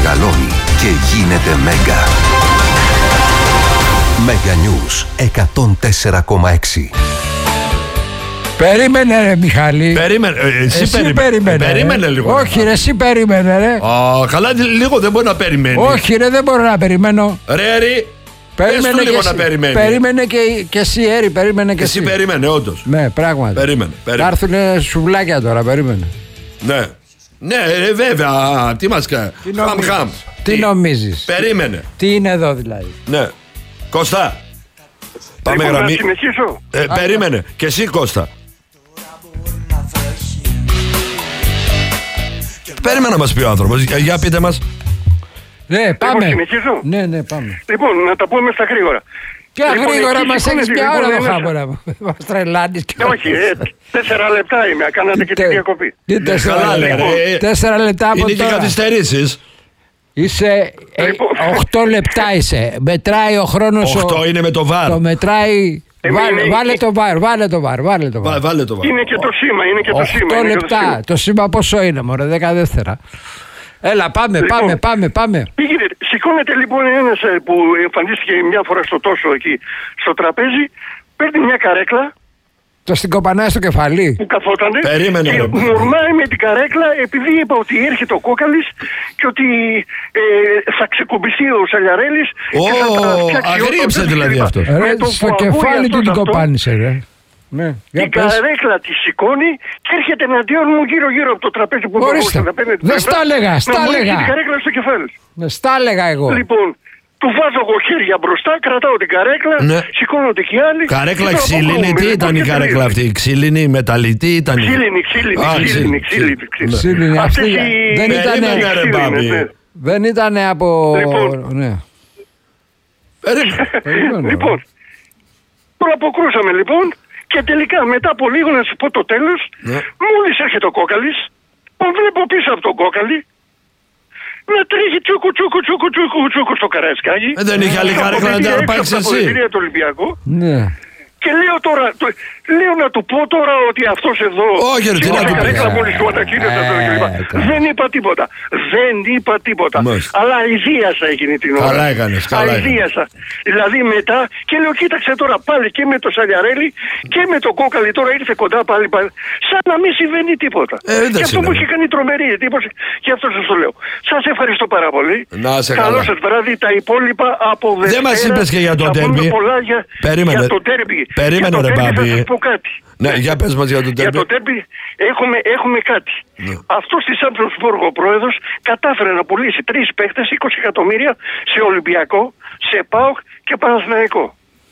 μεγαλώνει και γίνεται μέγα. Μέγα News 104,6. Περίμενε ρε Μιχάλη. Εσύ περίμενε. Περίμενε λίγο. Όχι ρε, εσύ περίμενε ρε. Καλά, λίγο δεν μπορεί να περιμένει. Όχι ρε, δεν μπορώ να περιμένω. Ρε. Περίμενε λίγο και να περιμένει. Περίμενε και εσύ, Έρη, περίμενε και εσύ. Εσύ περίμενε, όντως. Ναι, πράγματι. Περίμενε. Θα έρθουνε σουβλάκια τώρα, περίμενε. Ναι, βέβαια. Τι μας κάνει. Χαμ. Τι νομίζεις. Περίμενε. Τι είναι εδώ δηλαδή. Ναι. Κώστα. Πάμε γραμμή. Να συνεχίσω. Περίμενε. Και εσύ, Κώστα. Περίμενε να μας πει ο άνθρωπος. Για πείτε μας. Ναι, πάμε. Συνεχίζω. Ναι, πάμε. Λοιπόν, να τα πούμε στα γρήγορα. Και γρήγορα μας έχεις μια ώρα το χάμωνα. Μας τρελάνεις. Όχι, 4 λεπτά είμαι. Κάνατε και τη διακοπή. Τι 4 λεπτά από είναι τώρα. και καθυστερήσεις. Είσαι 8 λεπτά είσαι. Μετράει ο χρόνος. 8 είναι με το βαρ. Το μετράει. Βάλε το βαρ. Βάλε το βαρ. Είναι και το σήμα. 8 λεπτά. Το σήμα πόσο είναι, μωρέ, 14. Έλα, πάμε. Σηκώνεται λοιπόν ένας που εμφανίστηκε μια φορά στο τόσο εκεί στο τραπέζι, παίρνει μια καρέκλα. Το συγκοπανάει στο κεφάλι. Που καθότανε. Περίμενε. Και μουρμάει με την καρέκλα επειδή είπα ότι έρχεται ο Κόκαλης και ότι θα ξεκουμπιστεί ο Σαλιαρέλης. Αγρίεψε δηλαδή αυτό. Στο κεφάλι του την κοπάνισε, ρε. Ναι, την καρέκλα τη σηκώνει και έρχεται εναντίον μου γύρω-γύρω από το τραπέζι που μπορούσε να παίρνει. Δεν στα έλεγα. Την καρέκλα στο κεφάλι. Στα έλεγα εγώ. Λοιπόν, του βάζω εγώ χέρια μπροστά, κρατάω την καρέκλα, σηκώνονται και οι άλλοι. Καρέκλα ξύλινη, τι ήταν η καρέκλα αυτή, ξύλινη, μεταλλητή ήταν. Ξύλινη. Αυτή δεν ήταν από. Λοιπόν, τώρα αποκρούσαμε λοιπόν και τελικά μετά από λίγο να σου πω το τέλος, μόλις έρχεται ο Κόκαλης, τον βλέπω πίσω από τον Κόκαλη να τρέχει τσούκου στο Καραϊσκάκι. Δεν είχε άλλη καρέκλα να τα πάρεις εσύ. Ναι. Και λέω να του πω τώρα ότι αυτός εδώ. Όχι, ρε, τι να του πεις. Δεν είπα τίποτα. Αλλά αηδίασα εκείνη την ώρα. Καλά έκανες. Αηδίασα. Δηλαδή μετά και λέω, κοίταξε τώρα πάλι και με το Σαλιαρέλη και με το Κόκαλη. Τώρα ήρθε κοντά πάλι. Σαν να μην συμβαίνει τίποτα. Και αυτό μου είχε κάνει τρομερή εντύπωση. Και αυτό σας το λέω. Σας ευχαριστώ πάρα πολύ. Καλό σας βράδυ. Τα υπόλοιπα από Δευτέρα. Δεν μας είπες και για το ντέρμπι. Περίμενε. Για το ντέρμπι. Περίμενε ρε Μπάμπη. Θα σας πω κάτι. Ναι, για πες μας για το ντέρμπι. Για το ντέρμπι έχουμε κάτι. Ναι. Αυτός της Σαμπροσβούργο ο πρόεδρος κατάφερε να πουλήσει 3 παίχτες 20 εκατομμύρια σε Ολυμπιακό, σε ΠΑΟΚ και Παναθηναϊκό.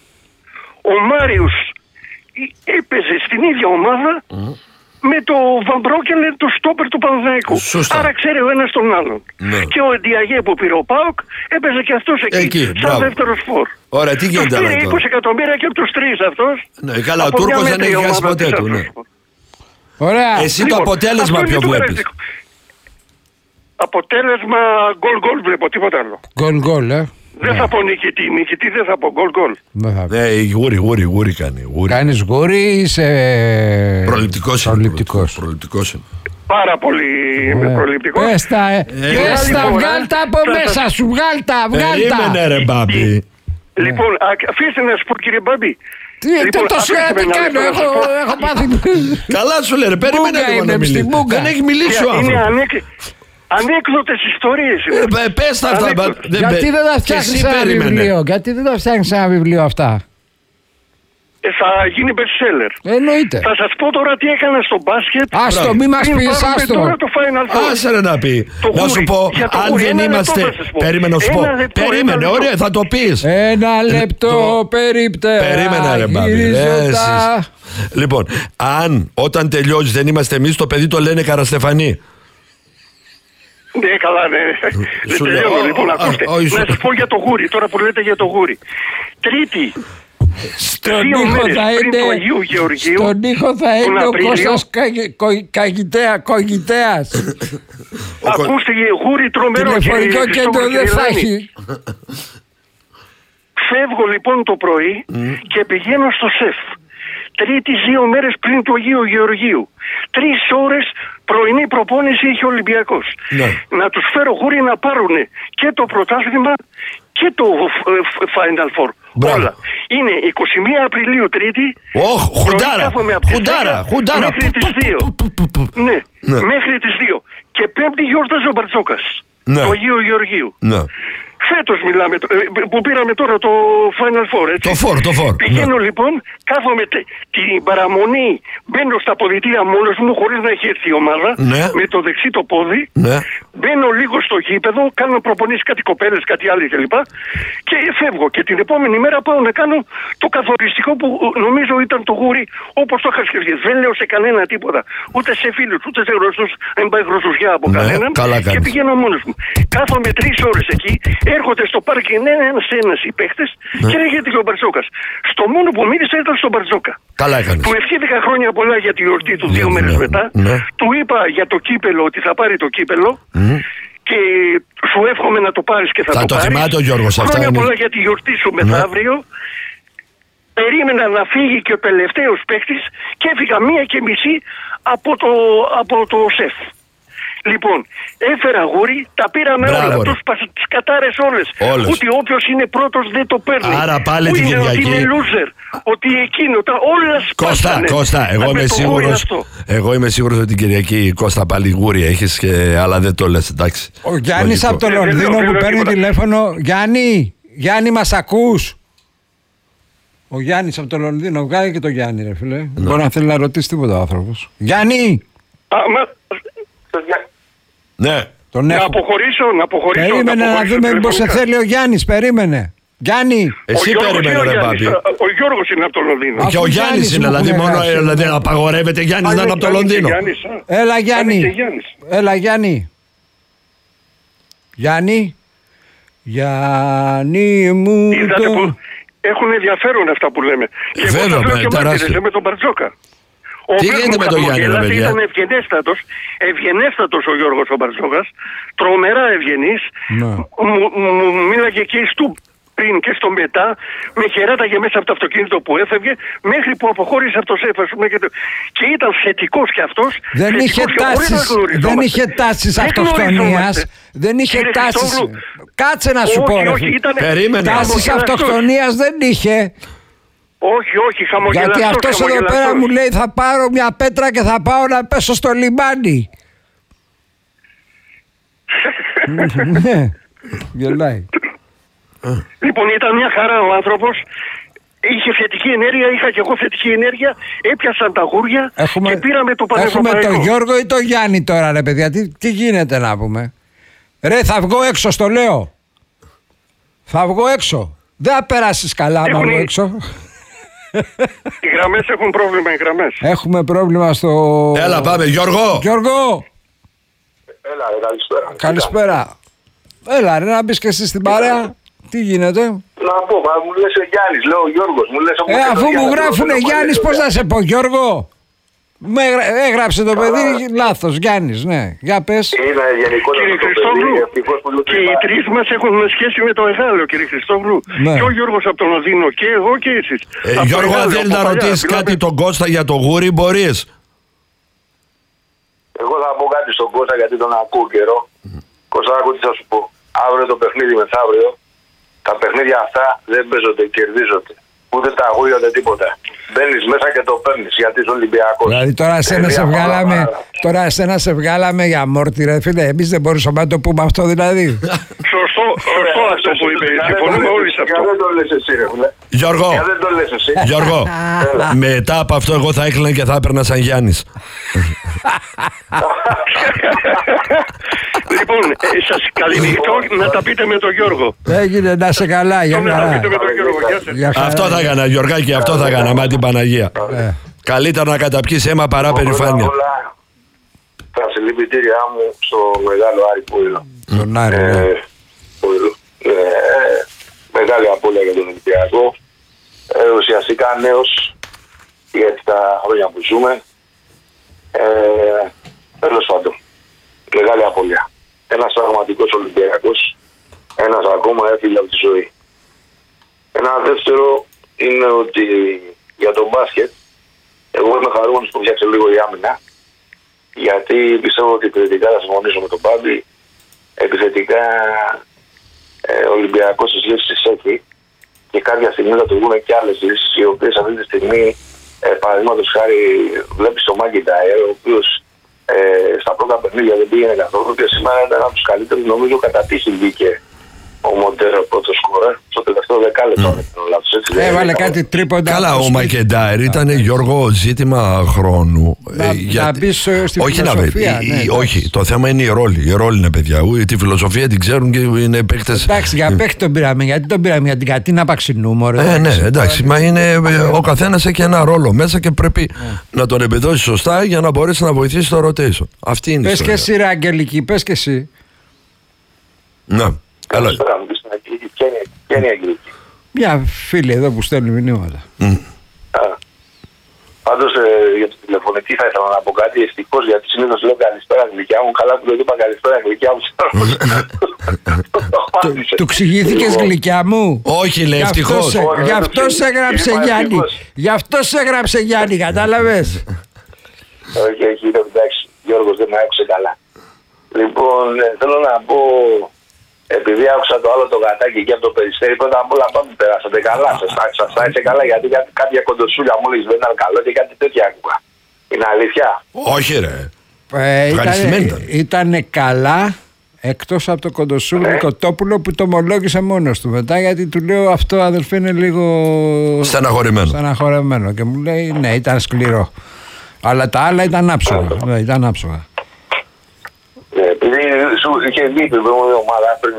Ο Μάριος έπαιζε στην ίδια ομάδα με το Βαμπρόκελε, το στόπερ του Παναθηναϊκού. Άρα ξέρει ο ένας τον άλλον. Ναι. Και ο Ντιαγέ που πήρε ο ΠΑΟΚ έπαιζε και αυτός εκεί σαν δεύτερος φόρ. Ωραία, τι γίνεται τώρα. Πήρε 20 εκατομμύρια και από τους 3 αυτός. Ναι, καλά, ο Τούρκος δεν έχει χάσει ποτέ του. Ναι. Ωραία. Εσύ λοιπόν, το αποτέλεσμα ποιο βλέπεις? Αποτέλεσμα γκολ βλέπω, τίποτα άλλο. Γκολ, Δεν θα πω νικητή δεν θα πω γκολ. Ναι, γούρι κάνει. Κάνεις γούρι ή είσαι προληπτικός. Προληπτικός. Πάρα πολύ προληπτικός. Πες τα, βγάλ' τα από μέσα σου, βγάλ' τα. Περίμενε ρε Μπάμπη. Λοιπόν, αφήστε να σου πω κύριε Μπάμπη. Τόση ώρα τι κάνω, έχω πάθει. Καλά σου λέει, περίμενε λίγο να μιλήσει. Δεν έχει μιλήσει ο άνθρωπος. Ανέκδοτες ιστορίες. Πες τα αυτά. Γιατί δεν τα φτιάχνεις ένα βιβλίο, γιατί δεν τα φτιάχνεις ένα βιβλίο αυτά? Θα γίνει bestseller. Εννοείται. Θα σας πω τώρα τι έκανα στο μπάσκετ. Άστο, μη μας πεις, άστο. Άσε ρε να πει. Να σου πω, αν δεν είμαστε. Περίμενε να σου πω. Περίμενε, ωραία, θα το πεις. Ένα λεπτό περίπτερα. Περίμενε ρε Μπάμπη. Λοιπόν, αν όταν τελειώσεις δεν είμαστε εμείς, το παιδί το λένε Καραστεφανή. Ναι, καλά, ναι. Δεν τελειώνω λοιπόν, ακούστε. Να σας πω για το γούρι, τώρα που λέτε για το γούρι. Τρίτη. Στον ήχο θα είναι ο Κώστας Κογιτέας. Ακούστε, γούρι τρομερό. Τηλεφωνικό κέντρο δεν θα έχει. Φεύγω λοιπόν το πρωί και πηγαίνω στο ΣΕΦ. Τρίτη 2 μέρες πριν του Αγίου Γεωργίου. 3 ώρες πρωινή προπόνηση είχε ο Ολυμπιακός. Ναι. Να τους φέρω γούρι να πάρουν και το πρωτάθλημα και το Final Four. Μπράβο. Όλα. Είναι 21 Απριλίου Τρίτη. Χουντάρα. Μέχρι τις 2. Ναι, μέχρι τις 2. Και Πέμπτη γιόρταζε ο Μπαρτζόκας. Ναι. Το Αγίου Γεωργίου. Ναι. Φέτος μιλάμε, που πήραμε τώρα το Final Four, έτσι. Το Four. Πηγαίνω λοιπόν, κάθομαι την παραμονή, μπαίνω στα αποδυτήρια μόνος μου, χωρίς να έχει έρθει η ομάδα, Ναι. με το δεξί το πόδι, Ναι. μπαίνω λίγο στο γήπεδο, κάνω προπονήσεις κάτι κοπέλες, κάτι άλλοι κλπ. Και φεύγω. Και την επόμενη μέρα πάω να κάνω το καθοριστικό που νομίζω ήταν το γούρι, όπως το είχα σκεφτεί. Δεν λέω σε κανένα τίποτα. Ούτε σε φίλους, ούτε σε γνωστούς, δεν πάει γροσουζιά από κανέναν. Και πηγαίνω μόνος μου. Κάθομαι 3 ώρες εκεί. Έρχονται στο πάρκινγκ ένας οι παίχτες και λέγεται και ο Μπαρτζόκας. Στο μόνο που μίλησα ήταν στον Μπαρτζόκα. Καλά έκανες. Του ευχήθηκα χρόνια πολλά για τη γιορτή του 2 μέρες μετά. Ναι. Του είπα για το κύπελο ότι θα πάρει το κύπελο. Και σου εύχομαι να το πάρεις και θα το πάρεις. Θα το θυμάται ο Γιώργος. Χρόνια πολλά για τη γιορτή σου μεθαύριο. Περίμενα να φύγει και ο τελευταίος παίχτης και έφυγα 1:30 από το ΣΕΦ. Λοιπόν, έφερα γούρι, τα πήραμε όλα. Τους κατάρες όλες. Ότι όποιος είναι πρώτος δεν το παίρνει. Άρα πάλι την Κυριακή. Ότι είναι loser. Ότι εκείνο. Όλα σπάσανε. Κώστα, εγώ είμαι σίγουρος ότι την Κυριακή Κώστα πάλι γούρι έχεις, αλλά δεν το λες, εντάξει. Ο Γιάννης από το Λονδίνο που παίρνει τηλέφωνο. Γιάννη, μας ακούς? Ο Γιάννης από το Λονδίνο, βγάλει και το Γιάννη, ρε φίλε. Μπορεί να θέλει να ρωτήσει τίποτα ο άνθρωπος. Γιάννη! Ναι. Να αποχωρήσω. Περίμενε να δούμε μήπως σε θέλει ο Γιάννης, περίμενε. Γιάννη! Εσύ περίμενε, ρε Πάπη. Ο Γιώργος είναι από το Λονδίνο. Και ο Γιάννης είναι, δηλαδή μόνο απαγορεύεται Γιάννης να είναι από το Λονδίνο. Έλα Γιάννη. Γιάννη μου. Έχουν ενδιαφέρον αυτά που λέμε. Και εγώ θα λέω και με τον Μπαρτζόκα. Τι γίνεται με τον Γιάννη, ρε παιδιά? Ήταν ευγενέστατος ο Γιώργος ο Μπαρτζόκας, τρομερά ευγενής. Μου μίλαγε και στου πριν και στο μετά, με χαιρέταγε μέσα από το αυτοκίνητο που έφευγε, μέχρι που αποχώρησε από το ΣΕΦ. Και ήταν θετικός κι αυτός. Δεν είχε τάσεις αυτοκτονίας. Δεν είχε τάσεις. Κάτσε να σου πω. Τάσεις αυτοκτονίας δεν είχε. Όχι, χαμογελαστός. Γιατί αυτός εδώ πέρα μου λέει θα πάρω μια πέτρα και θα πάω να πέσω στο λιμάνι. Ναι, γελάει. Λοιπόν, ήταν μια χαρά ο άνθρωπος. Είχε θετική ενέργεια, είχα και εγώ θετική ενέργεια. Έπιασαν τα γούρια και πήραμε το πανευρωπαϊκό. Έχουμε τον Γιώργο ή τον Γιάννη τώρα, ρε παιδιά. Τι γίνεται να πούμε? Ρε, θα βγω έξω, στο λέω. Θα βγω έξω. Δεν θα περάσεις καλά άμα βγω έξω. Οι γραμμές έχουν πρόβλημα, οι γραμμές. Έχουμε πρόβλημα στο... Έλα πάμε, Γιώργο. Γιώργο. Έλα, καλησπέρα. Καλησπέρα. Έλα, ρε, να μπεις και εσύ στην παρέα. Τι γίνεται? Να πω, μου λες ο Γιάννης, λέω ο Γιώργος. Μου λες αφού μου γράφουνε Γιάννης, πώς να σε πω, Γιώργο? Έγραψε το παιδί λάθος, Γιάννης, ναι. Για πες. Είναι γενικότερα κύριε Χριστόγλου, και οι τρεις μας έχουν σχέση με το Εγάλεο, κύριε Χριστόγλου. Ναι. Και ο Γιώργος από τον Οδύνο, και εγώ και εσείς. Γιώργο, αν θέλει να ρωτήσεις κάτι τον Κώστα για το γούρι, μπορείς. Εγώ θα πω κάτι στον Κώστα, γιατί τον ακούω καιρό. Κώστα, άκου τι θα σου πω. Αύριο το παιχνίδι μεθαύριο, τα παιχνίδια αυτά δεν παίζονται, κερδίζονται. Ούτε τα αγούια ούτε τίποτα. Μπαίνεις μέσα και το παίρνεις, γιατί είσαι Ολυμπιακός. Δηλαδή τώρα εσένα σε βγάλαμε για μόρτι, ρε φίλε. Εμείς δεν μπορούσαμε να το πούμε αυτό, δηλαδή. Σωστό αυτό που είπε. Συμφωνούμε όλοι σε αυτό. Γιατί δεν το λες εσύ, ρε φίλε? Γιώργο, δεν το λες εσύ? Γιώργο, μετά από αυτό εγώ θα έκλαινα και θα έπαιρνα σαν Γιάννης. Λοιπόν, σας καληνυχτώ, να τα πείτε με τον Γιώργο. Έγινε, να σε καλά, για χαρά. Αυτό θα έκανα, Γιωργάκη, αυτό θα έκανα, μα την Παναγία. Καλύτερα να καταπιείς αίμα παρά περηφάνεια. Τα συλληπιτήριά μου στο μεγάλο Άρη Πόηλο. Τον Άρη, μεγάλη απώλεια για τον Ολυμπιακό. Ουσιαστικά νέος για τα χρόνια που ζούμε. Τέλος πάντων, μεγάλη απώλεια. Ένας πραγματικός Ολυμπιακός, ένας ακόμα έφυγε από τη ζωή. Ένα δεύτερο είναι ότι για τον μπάσκετ, εγώ είμαι χαρούμενος που φτιάξε λίγο η άμυνα. γιατί πιστεύω ότι επιθετικά θα συμφωνήσω με τον Πάμπη. Επιθετικά ο Ολυμπιακός τις λύσεις έχει και κάποια στιγμή θα του βγουν και άλλες λύσεις, οι οποίες αυτή τη στιγμή, παραδείγματος χάρη, βλέπεις τον Μάκιντάιρ, ο οποίος στα πρώτα παιχνίδια δεν πήγαινε καθόλου και σήμερα ήταν από τους καλύτερους, νομίζω κατά τύχη βγήκε ο Μοντέρο πρώτο σκορέρ στο τελευταίο δεκάλεπτο. Έβαλε κάτι τρίποντα. Καλά, ο Μακεντάιρ ήταν, Γιώργο, ζήτημα χρόνου. Να μπει στη φιλοσοφία. Όχι, το θέμα είναι η ρόλη. Η ρόλη είναι, παιδιά. Τη φιλοσοφία την ξέρουν και είναι παίκτες. Εντάξει, για παίκτη τον πήραμε. Γιατί τον πήραμε, για την Κατίνα Παξινού. Ναι, εντάξει. Μα είναι, ο καθένας έχει ένα ρόλο μέσα και πρέπει να τον επιδώσει σωστά για να μπορέσει να βοηθήσει το rotation. Αυτή είναι η ιστορία. Πες και εσύ, ρε Αγγελική, πες και εσύ. Ναι. Καλησπέρα μου, στην Αγγελική. Ποια είναι η Αγγελική? Μια φίλη εδώ που στέλνει μηνύματα. Πάντως για το τηλεφωνική θα ήθελα να πω κάτι. Ευτυχώς, γιατί συνήθως λέω καλησπέρα γλυκιά μου. Καλά που δεν είπα καλησπέρα γλυκιά μου. Του εξηγήθηκες γλυκιά μου? Όχι, λέει, ευτυχώς. Γι' αυτό σε έγραψε Γιάννη. Γι' αυτό σε έγραψε Γιάννη, κατάλαβες? Όχι, εντάξει, Γιώργος δεν με άκουσε καλά. Λοιπόν, θέλω να πω, επειδή άκουσα το άλλο το γατάκι και από το Περιστέρι, πρώτα απ' όλα πάμε περάσατε καλά. Σας άρεσε καλά, γιατί κάποια κοντοσούλια μόλις δεν ήταν καλό και κάτι τέτοια άκουγα. Είναι αλήθεια? Όχι, ρε. Ευχαριστημένη ήταν καλά, εκτός από το κοντοσούλιο Κοτόπουλο που το ομολόγησε μόνος του μετά, γιατί του λέω αυτό, αδελφέ, είναι λίγο στεναχωρεμένο και μου λέει ναι, ήταν σκληρό, αλλά τα άλλα ήταν άψογα. Επειδή σου είχε δει την προηγούμενη ομάδα πριν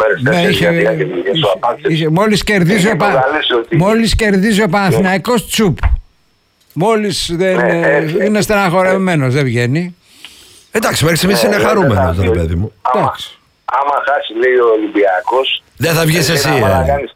2-3 μέρες, μόλις κερδίζει ο Παναθηναϊκός τσουπ. Μόλις είναι στεναχωρεμένος, δεν βγαίνει. Εντάξει, μέχρι στιγμής είναι χαρούμενος, ρε παιδί μου. Άμα χάσει, λέει ο Ολυμπιακός, δεν θα βγεις εσύ. Ναι.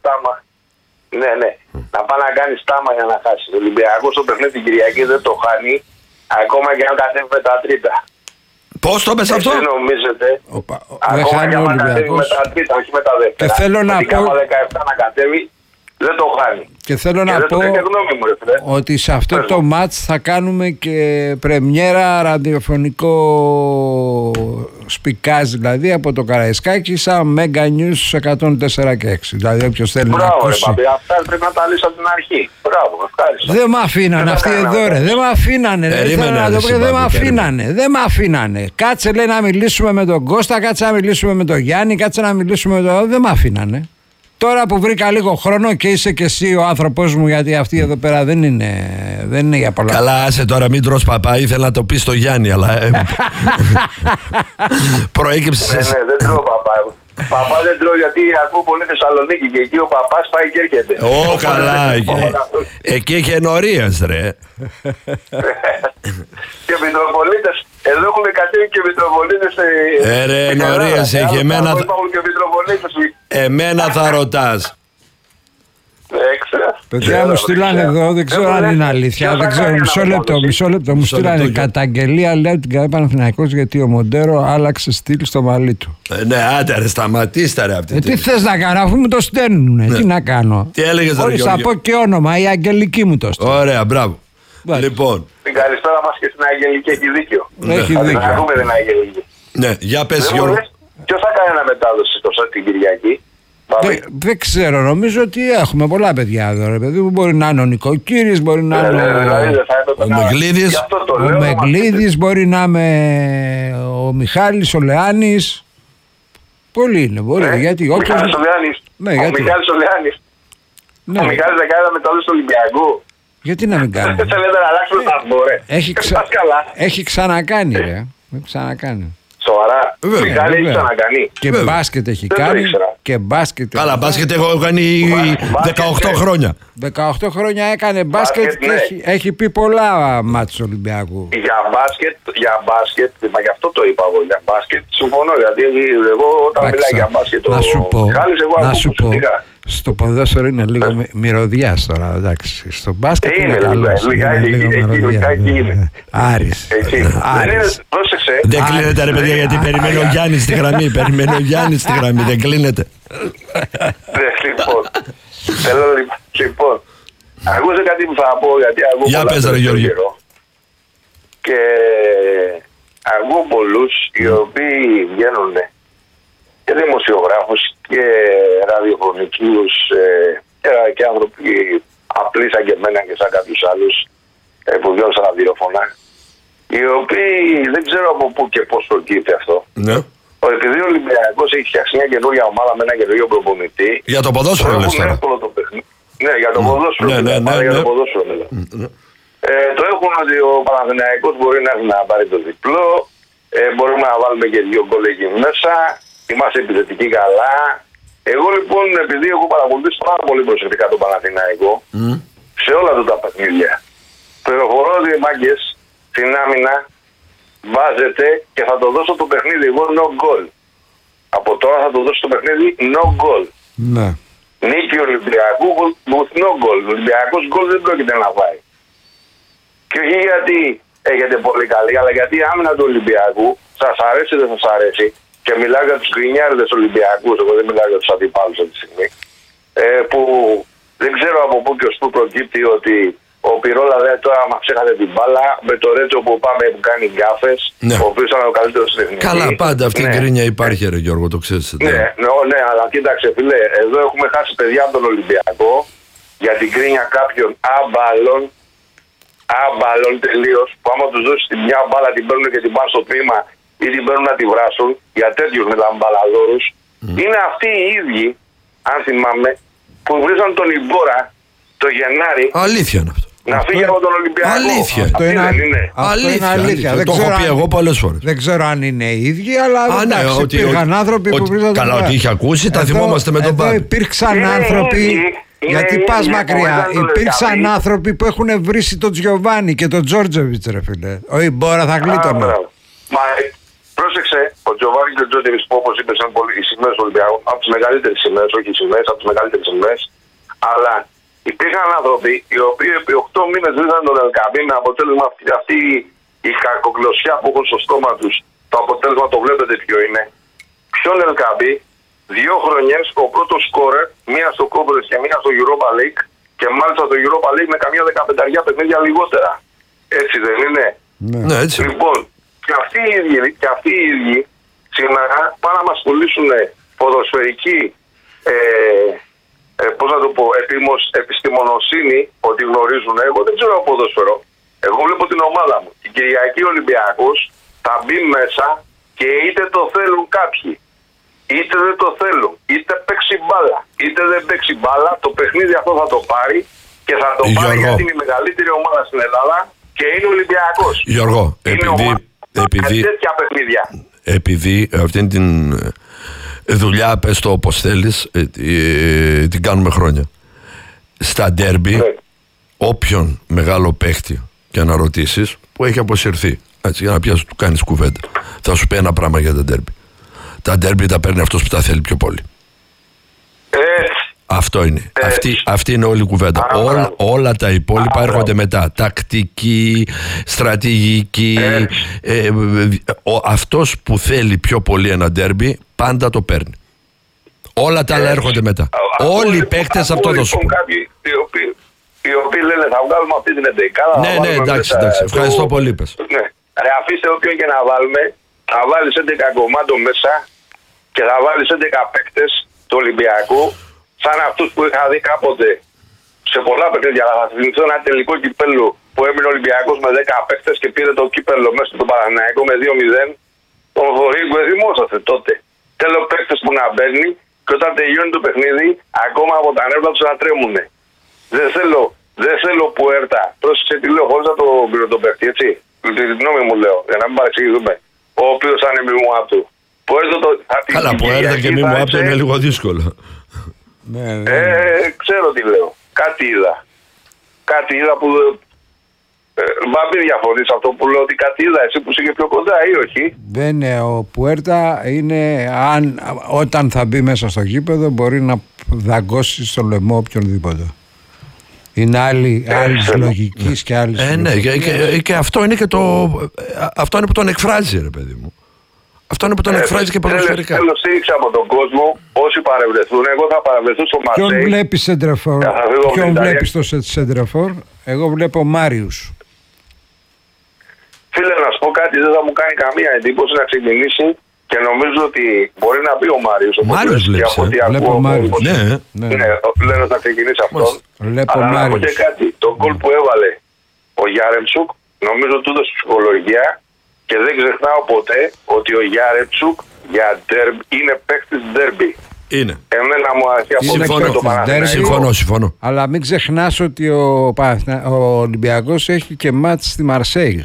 Να πάει να κάνει στάμα για να χάσει. Ο Ολυμπιακός στο παιχνίδι την Κυριακή δεν το χάνει, ακόμα και αν κατέβει με τα τρίτα. Πώς το πες αυτό? Δεν νομίζετε. Ακόμα και αν κατέβει με τα τρίτα, όχι με τα δεύτερα. Και θέλω να πω, 17 να κατέβει, δεν το χάνει. Και θέλω να πω ότι σε αυτό το μάτς θα κάνουμε και πρεμιέρα ραδιοφωνικό σπικάζ, δηλαδή από το Καραϊσκάκι, σαν Mega News 104 και 6. Δηλαδή όποιος θέλει να ακούσει. Μπράβο, αυτά πρέπει να τα λύσω από την αρχή. Μπράβο, ευχαριστώ. Δεν μ' αφήνανε αυτοί εδώ, ρε. Δεν μ' αφήνανε. Δεν μ' αφήνανε. Κάτσε, λέει, να μιλήσουμε με τον Κώστα, κάτσε να μιλήσουμε με τον Γιάννη, κάτσε να μιλήσουμε με τον... Δεν μ' αφήνανε. Τώρα που βρήκα λίγο χρόνο και είσαι και εσύ ο άνθρωπός μου, γιατί αυτή εδώ πέρα δεν είναι για πολλά. Καλά, άσε τώρα, μην τρως παπά, ήθελα να το πει στο Γιάννη, αλλά... Προέκυψε... Ναι, δεν τρώω παπά. Παπά δεν τρώω, γιατί ακούω πολύ Θεσσαλονίκη και εκεί ο παπάς πάει και έρχεται. Ω, καλά, εκεί έχει ενορίες, ρε. Και Μητροπολίτες, εδώ έχουν κατέβει και Μητροπολίτες. Ρε, ενορίες έχει, εμένα θα ρωτάς. Παιδιά μου στείλανε εδώ, δεν ξέρω αν είναι αλήθεια. Δεν ξέρω, μισό λεπτό. Μου στείλανε καταγγελία, λέει ότι είναι Παναθηναϊκός γιατί ο Μοντέρο άλλαξε στυλ στο μαλλί του. Ναι, άντε ρε, σταματήστε ρε αυτή. Τι θες να κάνω, αφού μου το στέλνουνε, τι να κάνω. Τι έλεγες ρε Γιώργο? Θα πω και όνομα, η Αγγελική μου το στέλνει. Ωραία, μπράβο. Λοιπόν. Την καλησπέρα μας και στην Αγγελική, έχει δίκιο. Έχει δίκιο. Να δούμε την Αγγελική. Ναι, για πες Γιώργο. Ποιος θα κάνει ένα μετάδοση τόσο την Κυριακή? Δεν ξέρω, νομίζω ότι έχουμε πολλά παιδιά εδώ, ρε παιδί μου. Μπορεί να είναι ο Νικοκύρης, μπορεί να είναι ο Μεγλίδης. Ο Μεγλίδης, μπορεί να είναι ο Μιχάλης, ο Λεάνης. Πολλοί είναι, μπορεί. Γιατί ο Μιχάλης ο Λεάνης. Ο Μιχάλης θα κάνει μετάδοση του Ολυμπιακού. Γιατί να μην κάνει? Δεν θέλετε να αλλάξουμε σταθμό, ρε. Έχει ξανακάνει, ρε. Έχει ξανακάνει. Σοβαρά. Μιχάλη έχει ξανακάνει. Και μπάσκετ έχει κάνει. Και μπάσκετ. Καλά, μπάσκετ έχω κάνει 18 χρόνια. 18 χρόνια έκανε μπάσκετ και έχει πει πολλά μάτς του Ολυμπιακού. Για μπάσκετ, μα γι' αυτό το είπα εγώ. Για μπάσκετ συμφωνώ. Γιατί εγώ όταν μιλάω για μπάσκετ, να σου πω. Στο ποδόσφαιρο είναι λίγο μυρωδιάς τώρα, εντάξει. Στο μπάσκετ είναι καλός. Άρης. Δεν κλείνεται ρε παιδιά, γιατί περιμένει ο Γιάννης στη γραμμή. Δεν κλείνεται. Λοιπόν, ακούσε κάτι που θα πω, γιατί ακούω για πες ρε Γιώργη. Και ακούω πολλούς οι οποίοι βγαίνουν και δημοσιογράφους και ραδιοφωνικούς και άνθρωποι απλοί σαν και εμένα και σαν κάποιους άλλους που βγαίνουν στα ραδιόφωνα, οι οποίοι δεν ξέρω από πού και πώς προκύπτει αυτό. Ναι. Επειδή ο Ολυμπιακός έχει φτιάξει μια καινούργια ομάδα με ένα καινούριο προπονητή. Για το ποδόσφαιρο λες τώρα. Ναι, για το ποδόσφαιρο. Για το ποδόσφαιρο. Το έχουν ότι ο Παναθηναϊκός μπορεί να έρθει να πάρει το διπλό. Μπορούμε να βάλουμε και 2 γκολ εκεί μέσα. Είμαστε επιθετικοί καλά. Εγώ λοιπόν, επειδή έχω παρακολουθήσει πάρα πολύ προσεκτικά τον Παναθηναϊκό σε όλα του τα παιχνίδια, πληροφορώ ότι οι μάγκες στην άμυνα βάζετε και θα το δώσω το παιχνίδι εγώ no goal. Από τώρα θα το δώσω το παιχνίδι no goal. Ναι. Νίκη Ολυμπιακού with no goal. Ο Ολυμπιακός goal δεν πρόκειται να φάει. Και όχι γιατί έχετε πολύ καλή, αλλά γιατί η άμυνα του Ολυμπιακού σας αρέσει δεν σας αρέσει. Και μιλάω για τους γκρινιάριδες Ολυμπιακούς, εγώ δεν μιλάω για τους αντιπάλους αυτή τη στιγμή. Που δεν ξέρω από πού και ως πού προκύπτει ότι ο Πυρόλα τώρα μας έχατε την μπάλα με το Ρέτσο που πάμε που κάνει γκάφες, ναι. Ο οποίος ήταν ο καλύτερος στην εθνική. Καλά, πάντα αυτή η γκρίνια υπάρχει, ρε Γιώργο, το ξέρεις. Ναι, αλλά κοίταξε φίλε, εδώ έχουμε χάσει παιδιά από τον Ολυμπιακό για την γκρίνια κάποιων άμπαλων τελείως, που άμα τους δώσεις τη μια μπάλα την παίρνουν και την πάνε στο τμήμα ή την παίρνουν να τη βράσουν, για τέτοιους μεταμπαλαδόρους. Είναι αυτοί οι ίδιοι, αν θυμάμαι, που βρίζαν τον Ιμπόρα το Γενάρη. Αλήθεια είναι αυτό. Να φύγει από τον Ολυμπιακό. Αλήθεια. Αυτό είναι αλήθεια. Το έχω πει εγώ πολλές φορές. Δεν ξέρω αν είναι οι ίδιοι, αλλά υπήρχαν άνθρωποι που βρίζαν τον Ιμπόρα. Καλά, ότι είχε ακούσει, τα θυμόμαστε με τον Πάπη. Εδώ υπήρξαν άνθρωποι. Γιατί πας μακριά, υπήρξαν άνθρωποι που έχουν βρίσει τον Τζιοβάνι και τον Τζόρτζεβιτς, ρε φίλε. Ο Ιμπόρα θα γλίτωνε. Μα πρόσεξε, ο Τζιοβάνι και ο Τζόρτζεβιτς που όπως είπες είναι οι σημαίες του Ολυμπιακού, από τις μεγαλύτερες σημαίες, όχι οι σημαίες, από τις μεγαλύτερες σημαίες. Αλλά υπήρχαν άνθρωποι οι οποίοι επί 8 μήνες βρίζαν τον Ελκαμπή με αποτέλεσμα αυτή η κακοκλωσιά που έχουν στο στόμα τους. Το αποτέλεσμα το βλέπετε ποιο είναι. Ποιον Ελκαμπή? 2 χρονιές ο πρώτος σκόρερ, μία στο Conference και μία στο Europa League, και μάλιστα το Europa League με καμία 15 παιχνίδια λιγότερα. Έτσι δεν είναι? Ναι, έτσι. Λοιπόν, και αυτοί οι ίδιοι σήμερα πάνε να μας πουλήσουν ποδοσφαιρική πώς να το πω, επιστημονοσύνη ότι γνωρίζουν. Εγώ δεν ξέρω ποδόσφαιρο. Εγώ βλέπω την ομάδα μου. Την Κυριακή Ολυμπιακός θα μπει μέσα και είτε το θέλουν κάποιοι, είτε δεν το θέλουν, είτε παίξει μπάλα, είτε δεν παίξει μπάλα, το παιχνίδι αυτό θα το πάρει και θα το πάρει γιατί είναι η μεγαλύτερη ομάδα στην Ελλάδα και είναι ο Ολυμπιακός. Γιώργο, επειδή αυτήν την δουλειά, πες το όπως θέλεις, την κάνουμε χρόνια. Στα ντέρμπι, όποιον μεγάλο παίχτη και να ρωτήσεις, που έχει αποσυρθεί, έτσι, για να πιάσεις του κάνεις κουβέντα, θα σου πει ένα πράγμα για τα ντέρμπι. Τα ντέρμπι τα παίρνει αυτός που τα θέλει πιο πολύ. Αυτό είναι. Αυτή είναι όλη η κουβέντα. Όλα τα υπόλοιπα έρχονται μετά. Τακτική, στρατηγική. Αυτός που θέλει πιο πολύ ένα ντέρμπι πάντα το παίρνει. Όλα τα άλλα έρχονται μετά. Όλοι οι παίκτες αυτό θα σου πούν. Οι οποίοι λένε θα βγάλουμε αυτή την 11. Ναι, εντάξει. Ευχαριστώ πολύ. Αφήστε όποιον και να βάλουμε. Θα βάλεις 11 κομμάτων μέσα και θα βάλεις 11 παίκτες του Ολυμπιακού, σαν αυτούς που είχα δει κάποτε σε πολλά παιχνίδια. Αλλά θα θυμηθώ ένα τελικό κυπέλλου που έμεινε ο Ολυμπιακός με 10 παίκτες και πήρε το κύπελλο μέσα στον Παναθηναϊκό με 2-0. Τον Βορύγκο θυμόσαστε τότε. Θέλω παίκτες που να μπαίνει και όταν τελειώνει το παιχνίδι, ακόμα από τα νεύρα τους να τρέμουνε. Δεν θέλω Πουέρτα. Πρόσεξε τι λέω, χωρίς να το πήρω τον παίκτη, έτσι. Τη γνώμη μου λέω, για να μην παρεξηγηθούμε. Ο οποίος θα είναι μη μου απ' του. Καλά, Πουέρτα και μη μου απ' του είναι λίγο δύσκολο. Ξέρω τι λέω. Κάτι είδα που. Μπαμπή, διαφωνείς αυτό που λέω, ότι κάτι είδα, εσύ που είσαι πιο κοντά ή όχι? Δεν είναι. Ο Πουέρτα είναι, όταν θα μπει μέσα στο γήπεδο, μπορεί να δαγκώσει στο λαιμό οποιονδήποτε. Είναι άλλη λογική και άλλη. Ναι, και αυτό είναι και αυτό είναι που τον εκφράζει, ρε παιδί μου. Αυτό είναι που τον εκφράζει και ποδοσφαιρικά. Θέλω στήριξη από τον κόσμο, όσοι παρευρεθούν. Εγώ θα παρευρεθούν στο Μαρσέη. Ποιον βλέπει σέντραφορ? Ποιον βλέπει στο σέντραφορ? Εγώ βλέπω Μάριους. Φίλε, να σου πω κάτι, δεν θα μου κάνει καμία εντύπωση να ξεκινήσει και νομίζω ότι μπορεί να πει ο Μάριος. Μάριος βλέπεις, βλέπω Μάριος. Ναι. Ναι, λένε να ξεκινήσει αυτό. Βλέπω Αλλά να πω Μάριος. και κάτι, το γκολ που έβαλε ο Γιάρεμτσουκ, νομίζω του έδωσε ψυχολογία και δεν ξεχνάω ποτέ ότι ο Γιάρεμτσουκ είναι παίκτης ντέρμπι. Είναι. Εμένα μου αρέσει από το Παναθηναϊκό. Συμφωνώ. Αλλά μην ξεχνάς ότι ο Ολυμπιακός έχει και μάτς στη Μαρσέη.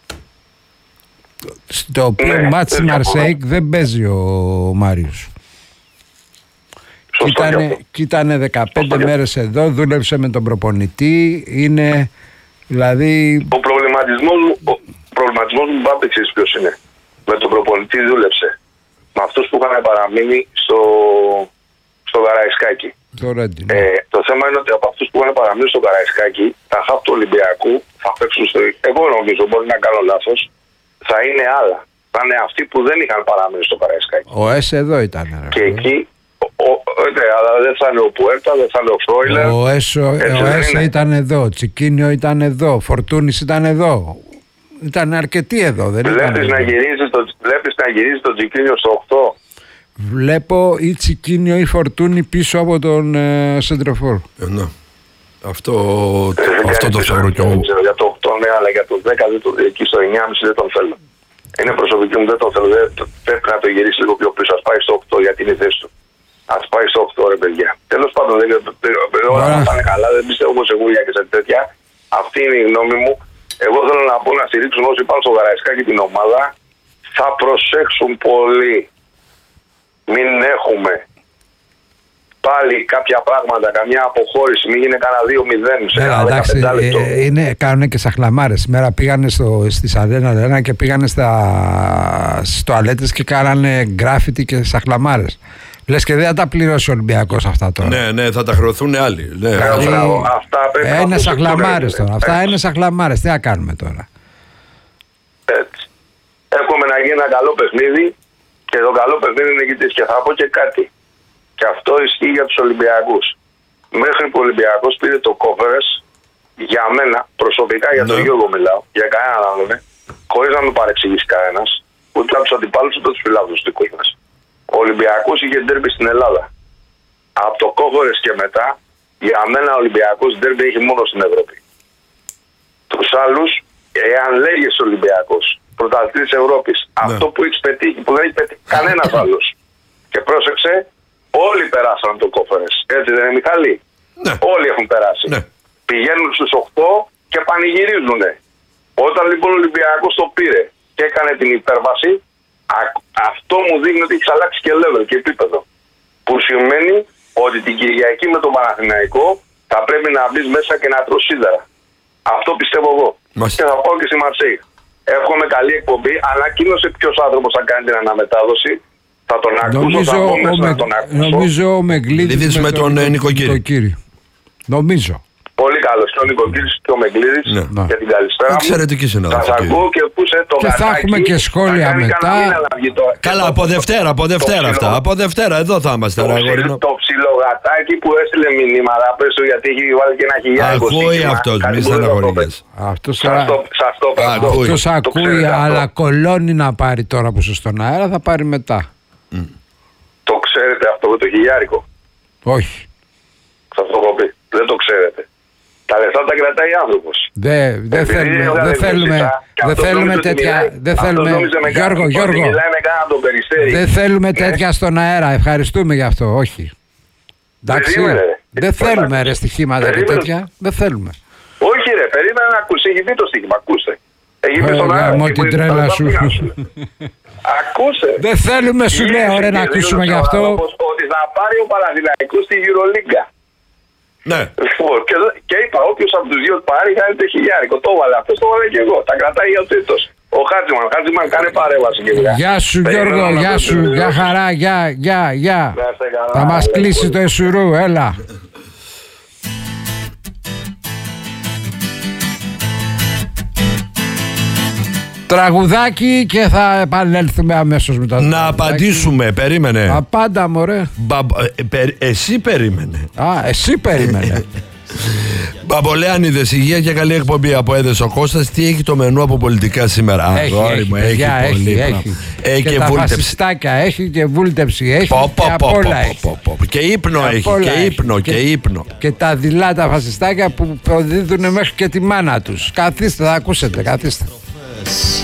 Στο οποίο μάτς στη Μαρσέη δεν παίζει ο Μάριος. Και ήταν 15 μέρες εδώ, δούλεψε με τον προπονητή. Είναι δηλαδή... Ο προβληματισμός μου Μπάμπη, ξέρεις ποιος είναι. Με τον προπονητή δούλεψε. Με αυτούς που είχαν παραμείνει στο Καραϊσκάκι. Το θέμα είναι ότι από αυτούς που είχαν παραμείνει στο Καραϊσκάκι, τα χαφ του Ολυμπιακού θα παίξουν εγώ νομίζω, μπορεί να κάνω λάθος, θα είναι άλλα. Θα είναι αυτοί που δεν είχαν παραμείνει στο Καραϊσκάκι. Ο Ες εδώ ήταν. Και εκεί, αλλά δεν θα είναι ο Πουέρτα, δεν θα είναι ο Φρόιλερ. Ο Ες ήταν εδώ, ο Τσικίνιο ήταν εδώ, ο Φορτούνης ήταν εδώ. Ήταν αρκετοί εδώ, δεν ήταν. Βλέπεις να γυρίζει τον Τσικίνιο στο 8. Βλέπω ή Τσικίνιο ή Φορτούνη πίσω από τον Σεντρεφόρ. Ναι. Αυτό το θεωρώ κι εγώ. Για το 8 ναι, αλλά για το 10 εκεί στο 9,5 δεν τον θέλω. Είναι προσωπική μου, δεν τον θέλω. Πρέπει να το γυρίσει λίγο πιο πίσω. Ας πάει στο 8 γιατί είναι η θέση του. Ας πάει στο 8 ρε παιδιά. Τέλος πάντων, όλα θα πάνε καλά. Δεν πιστεύω εγώ σε γούλια και σε τέτοια. Αυτή είναι η γνώμη μου. Εγώ θέλω να πω να στηρίξουν όσοι πάνε στο Καραϊσκάκι την ομάδα. Θα προσέξουν πολύ. Μην έχουμε πάλι κάποια πράγματα, καμιά αποχώρηση, μην γίνει κανένα 2-0 σε ένα 15 λεπτό. Κάνουν και σαχλαμάρες. Σήμερα πήγανε στις Αρένα και πήγανε στις τουαλέτες και κάνανε γκράφιτι και σαχλαμάρες. Λες και δεν θα τα πληρώσει ο Ολυμπιακός αυτά τώρα. Ναι, θα τα χρεωθούν άλλοι. Ναι. Είναι σαχλαμάρες τώρα. Αυτά είναι σαχλαμάρες. Τι θα κάνουμε τώρα. Έτσι. Εύχομαι να γίνει ένα καλό παιχνίδι και το καλό παιχνίδι είναι νικητής. Και θα πω και κάτι. Και αυτό ισχύει για τους Ολυμπιακούς. Μέχρι που ο Ολυμπιακός πήρε το κόφερες, για μένα, προσωπικά για τον Γιώργο μιλάω, για κανέναν άλλον, χωρίς να με παρεξηγήσει κανένας, ούτε από τους αντιπάλους ούτε τους φιλάθλους του δικού μας. Ο Ολυμπιακός είχε ντέρμπι στην Ελλάδα. Από το κόφερες και μετά, για μένα ο Ολυμπιακός ντέρμπι έχει μόνο στην Ευρώπη. Τους άλλους, εάν λέγεις Ολυμπιακός, πρωταθλητής της Ευρώπης, αυτό που έχεις πετύχει, που δεν έχει πετύχει κανένας άλλος. Και πρόσεξε, όλοι περάσαν το κόφερες. Έτσι δεν είναι, Μιχάλη? Ναι. Όλοι έχουν περάσει. Ναι. Πηγαίνουν στους 8 και πανηγυρίζουν. Όταν λοιπόν ο Ολυμπιακός το πήρε και έκανε την υπέρβαση, αυτό μου δείχνει ότι έχει αλλάξει και level και επίπεδο. Που σημαίνει ότι την Κυριακή με τον Παναθηναϊκό θα πρέπει να μπεις μέσα και να τρως σίδερα. Αυτό πιστεύω εγώ. Και θα πάω και στη Μαρσέη. Εύχομαι καλή εκπομπή. Ανακοίνωσε ποιος άνθρωπος θα κάνει την αναμετάδοση. Θα τον ακούσω, νομίζω ο Μεγκλίδης με τον Νοικοκύρη. Νομίζω. Πολύ καλός. Και ο Νοικοκύρης και ο Μεγκλίδης και την καλησπέρα μου. Εξαιρετική συνάδελφοι. Θα σας ακούω και πούσε το και θα έχουμε και σχόλια μετά. Καλά, από Δευτέρα αυτά. Από Δευτέρα εδώ θα είμαστε. Το ψιλογατάκι που έστειλε μηνύματα πέσω γιατί έχει βάλει και ένα χιλιάρικο. Ακούει αυτός, μη στεναχωρείς. Αυτός ακούει, αλλά κολώνει να πάρει τώρα που είσαι στον αέρα, θα πάρει μετά. Το ξέρετε αυτό με το χιλιάρικο? Όχι. Σας το έχω πει. Δεν το ξέρετε. Τα λεφτά τα κρατάει άνθρωπος. Δεν θέλουμε τέτοια. Γιώργο, δεν θέλουμε τέτοια στον αέρα. Ευχαριστούμε γι' αυτό. Όχι. Εντάξει. Δεν θέλουμε ρε στοιχήματα και τέτοια. Δεν θέλουμε. Όχι ρε, περίμενα να ακούσει. Έχει πει το στοίχημα. Ακούστε. Έχει πει στον αέρα. Μου την τρέλα σου. Ακούσε. Δεν θέλουμε, σου λέω, ρε, να ακούσουμε γι' αυτό. Ότι θα πάρει ο Παναθηναϊκός στη Euroliga. Ναι. Και είπα, όποιος από τους δύο πάρει θα είναι το χιλιάρικο. Το έβαλε αυτός, το έβαλε και εγώ. Τα κρατάει ο τρίτος. Ο Χάτζημαν κάνε παρέμβαση και βγάζει. Γεια σου Γιώργο, γεια σου, γεια χαρά, γεια. Θα μας κλείσει το Εσουρού, έλα. Τραγουδάκι και θα επανέλθουμε αμέσως μετά. Να απαντήσουμε, περίμενε. Απάντα μωρέ. Εσύ περίμενε. Εσύ περίμενε. Μπαμπολεάνιδες, υγεία και καλή εκπομπή από Έδες ο Κώστας. Τι έχει το μενού από πολιτικά σήμερα? Έχει Έχει και και τα βούλτεψη. φασιστάκια, έχει και βούλτεψη, έχει και απ' όλα έχει. Και ύπνο έχει, και ύπνο. Και τα δειλά τα φασιστάκια που προδίδουν μέχρι και τη μάνα τους. Καθίστε, θα ακούσετε, καθίστε.